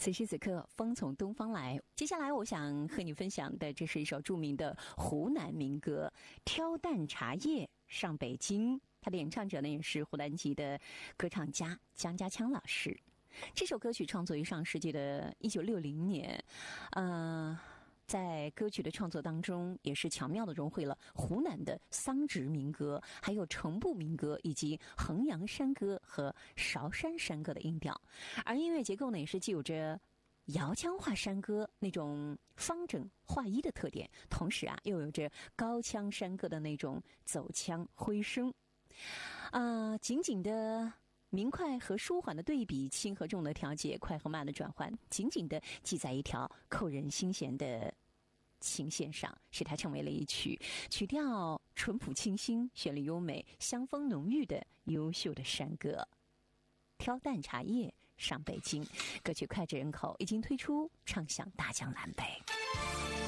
此时此刻，风从东方来。接下来，我想和你分享的，这是一首著名的湖南民歌《挑担茶叶上北京》。它的演唱者呢，也是湖南籍的歌唱家江家强老师。这首歌曲创作于上世纪的1960年，在歌曲的创作当中，也是巧妙地融汇了湖南的桑植民歌，还有城步民歌，以及衡阳山歌和韶山山歌的音调。而音乐结构呢，也是既有着瑶腔话山歌那种方整划一的特点，同时又有着高腔山歌的那种走腔徽声。紧紧的明快和舒缓的对比，轻和重的调节，快和慢的转换，紧紧的系在一条扣人心弦的琴线上，使它成为了一曲调淳朴清新、旋律优美、香风浓郁的优秀的山歌。挑担茶叶上北京，歌曲脍炙人口，已经推出，唱响大江南北。